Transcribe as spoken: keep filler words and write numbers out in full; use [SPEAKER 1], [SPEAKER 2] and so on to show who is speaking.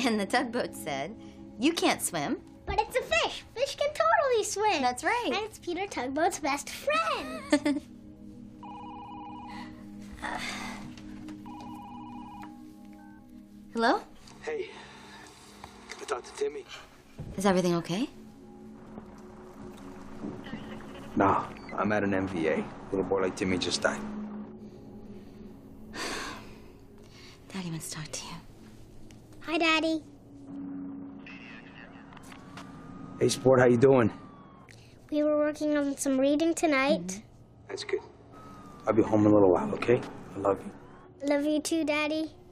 [SPEAKER 1] And the tugboat said, you can't swim.
[SPEAKER 2] But it's a fish. Fish can totally swim.
[SPEAKER 1] That's right.
[SPEAKER 2] And it's Peter Tugboat's best friend.
[SPEAKER 1] uh, hello?
[SPEAKER 3] Hey, I talked to Timmy.
[SPEAKER 1] Is everything okay?
[SPEAKER 3] No, I'm at an M V A. Little boy like Timmy just died.
[SPEAKER 1] Daddy wants to talk to you.
[SPEAKER 2] Hi, Daddy.
[SPEAKER 3] Hey, Sport, how you doing?
[SPEAKER 2] We were working on some reading tonight.
[SPEAKER 3] Mm-hmm. That's good. I'll be home in a little while, okay? I love you.
[SPEAKER 2] Love you too, Daddy.